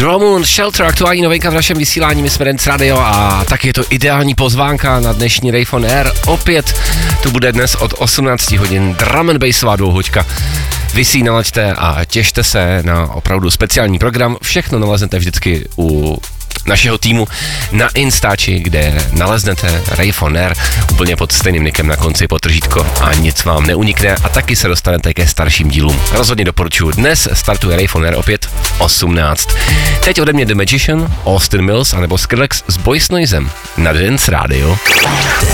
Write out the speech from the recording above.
Moon, Shelter, aktuální novinka v našem vysílání, my jsme Dance Radio a tak je to ideální pozvánka na dnešní Rave on Air. Opět tu bude dnes od 18 hodin drum and bassová dvouhoďka. Vy si ji nalaďte a těšte se na opravdu speciální program. Všechno naleznete vždycky u našeho týmu na Instači, kde naleznete Rave on Air úplně pod stejným nickem na konci potržítko a nic vám neunikne a taky se dostanete ke starším dílům. Rozhodně doporučuji. Dnes startuje Rave on Air opět v 18. Teď ode mě The Magician, Austin Mills anebo Skrillex s Boys Noisem na Dance Radio.